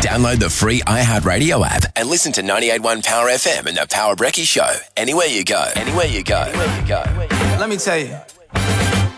Download the free iHeartRadio app and listen to 98.1 Power FM and the Power Brekkie Show anywhere you go. Anywhere you go. Anywhere you go. Let me tell you.